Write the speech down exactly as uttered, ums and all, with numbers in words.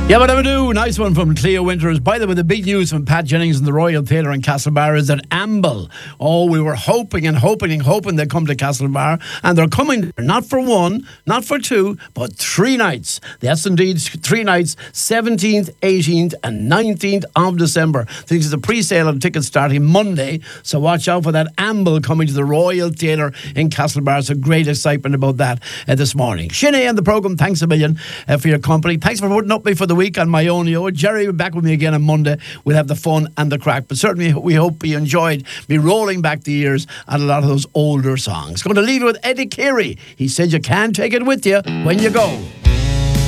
Yeah, but I do. Nice one from Cleo Winters. By the way, the big news from Pat Jennings and the Royal Theatre in Castlebar is that Amble, oh, we were hoping and hoping and hoping they'd come to Castlebar, and they're coming not for one, not for two, but three nights. Yes, indeed, three nights, seventeenth, eighteenth, and nineteenth of December. This is a pre-sale on tickets starting Monday, so watch out for that Amble coming to the Royal Theatre in Castlebar. So great excitement about that uh, this morning. Sinead and the programme, thanks a million uh, for your company. Thanks for putting up with me for the week on my own. Yo. Jerry will be back with me again on Monday. We'll have the fun and the crack. But certainly we hope you enjoyed me rolling back the years on a lot of those older songs. Going to leave you with Eddie Carey. He said you can't take it with you when you go.